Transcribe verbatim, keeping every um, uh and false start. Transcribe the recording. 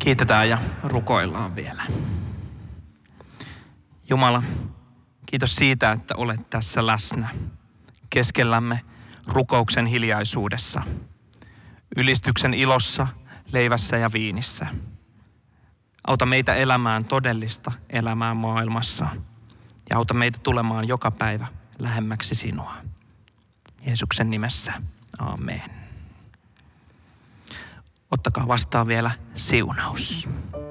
Kiitetään ja rukoillaan vielä. Jumala, kiitos siitä, että olet tässä läsnä keskellämme rukouksen hiljaisuudessa, ylistyksen ilossa, leivässä ja viinissä. Auta meitä elämään todellista elämää maailmassa ja auta meitä tulemaan joka päivä lähemmäksi sinua. Jeesuksen nimessä, amen. Ottakaa vastaan vielä siunaus.